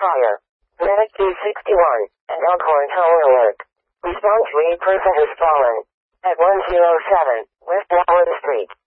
fire. Medic 261 and Elkhorn Tower Alert. Response: a person has fallen at 107 West Wallen Street.